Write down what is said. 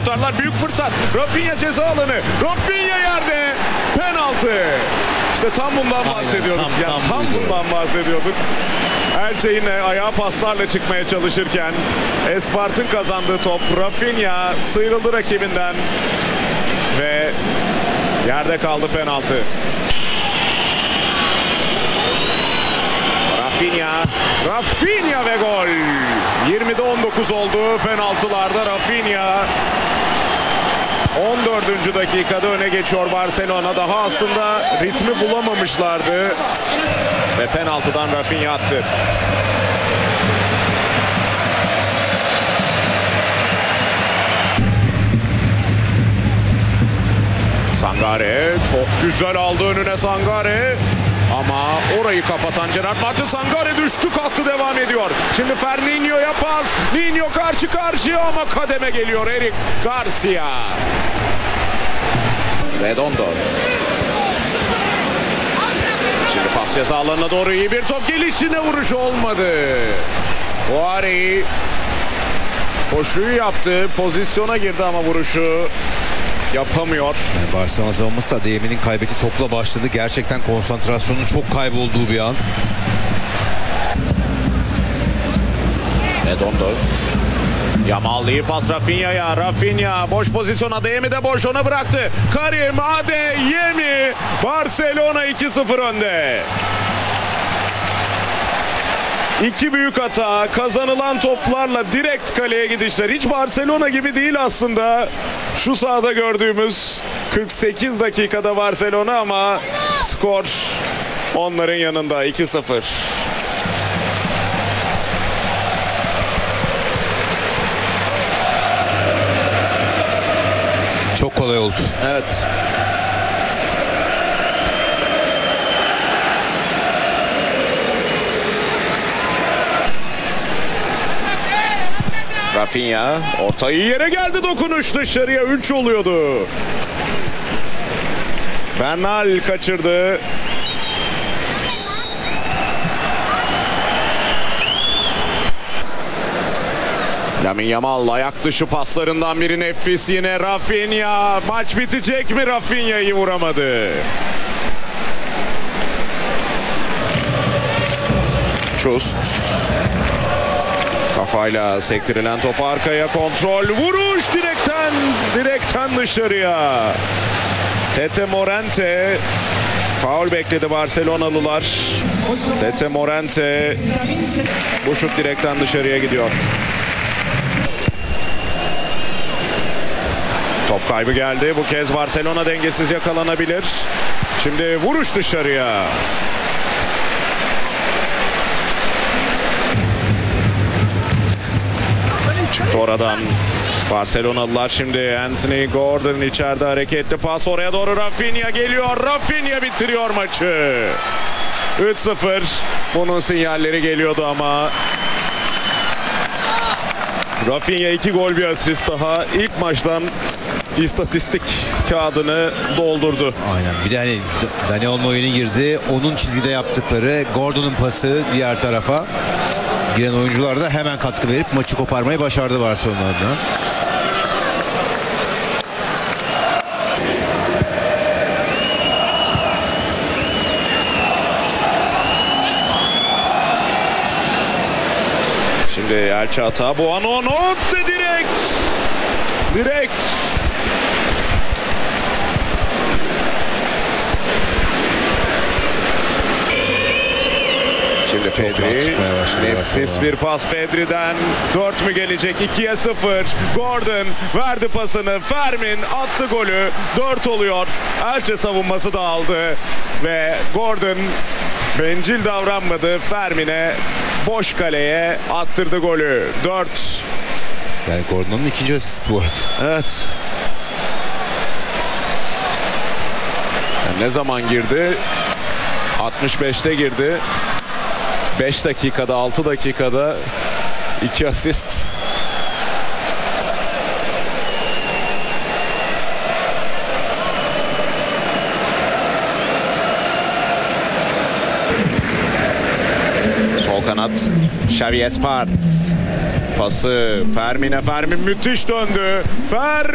kurtarlar. Büyük fırsat. Rafinha ceza alanı. Rafinha yerde. Penaltı. İşte tam bundan bahsediyorduk. Tam bundan bahsediyorduk. Elche yine ayağa paslarla çıkmaya çalışırken Espart'ın kazandığı top. Rafinha sıyrıldı rakibinden ve yerde kaldı, penaltı. Rafinha ve gol. 20'de 19 oldu penaltılarda. Rafinha 14. dakikada öne geçiyor Barcelona. Daha aslında ritmi bulamamışlardı ve penaltıdan Rafinha attı. Sangare çok güzel aldı önüne Sangare. Ama orayı kapatan Gerard Martin. Sangare düştü, kalktı, devam ediyor. Şimdi Fernandinho'ya pas. Ninho karşı karşıya ama kademe geliyor Eric Garcia. Redondo. Şimdi pas ceza alanına doğru iyi bir top gelişine, vuruş olmadı. Boari koşuyu yaptı, pozisyona girdi ama vuruşu yapamıyor. Yani Barcelona savunması da Adeyemi'nin kaybettiği topla başladı. Gerçekten konsantrasyonun çok kaybolduğu bir an. Redondo. Yamal iyi pas Rafinha'ya. Rafinha boş pozisyon, Adeyemi de boş, ona bıraktı. Karim Adeyemi. Barcelona 2-0 önde. İki büyük hata, kazanılan toplarla direkt kaleye gidişler. Hiç Barcelona gibi değil aslında. Şu sahada gördüğümüz 48 dakikada Barcelona ama skor onların yanında 2-0. Çok kolay oldu. Evet. Rafinha orta iyi yere geldi, dokunuş dışarıya, 3 oluyordu. Bernal kaçırdı. Lamine Yamal ayak dışı paslarından biri nefis, yine Rafinha. Maç bitecek mi? Rafinha'yı vuramadı. Çust. Kafayla sektirilen top arkaya, kontrol, vuruş direkten dışarıya. Tete Morente faul bekledi Barcelonalılar. Tete Morente, bu şut direkten dışarıya gidiyor. Top kaybı geldi. Bu kez Barcelona dengesiz yakalanabilir. Şimdi vuruş dışarıya. Çıktı oradan Barcelonalılar. Şimdi Anthony Gordon içeride, hareketli pas oraya doğru, Rafinha geliyor. Rafinha bitiriyor maçı. 3-0. Bunun sinyalleri geliyordu ama Rafinha 2 gol, bir asist daha. İlk maçtan istatistik kağıdını doldurdu. Aynen. Bir de hani Dani Olmo oyuna girdi. Onun çizgide yaptıkları, Gordon'un pası diğer tarafa. Giren oyuncular da hemen katkı verip maçı koparmayı başardı Barcelona'dan. Şimdi Elche hata. Buonanotte direkt. Şimdi Pedri, nefis bir pas Pedri'den. 4 mü gelecek? 2'ye 0. Gordon verdi pasını. Fermin attı golü. 4 oluyor. Elche savunması da aldı. Ve Gordon bencil davranmadı. Fermin'e boş kaleye attırdı golü. 4. Yani Gordon'un ikinci asist bu arada. Evet. Yani ne zaman girdi? 65'te girdi. 5 dakikada, 6 dakikada 2 asist. Sol kanat Xavi Espart. Pası Fermin'e, Fermin müthiş döndü.